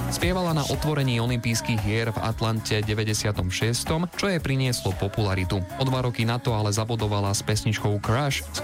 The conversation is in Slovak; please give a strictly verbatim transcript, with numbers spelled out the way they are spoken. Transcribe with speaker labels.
Speaker 1: Spievala na otvorení olympijských hier v Atlante deväťdesiatom šiestom, čo jej prinieslo popularitu. O dva roky na to ale zabodovala s pesničkou Crush, s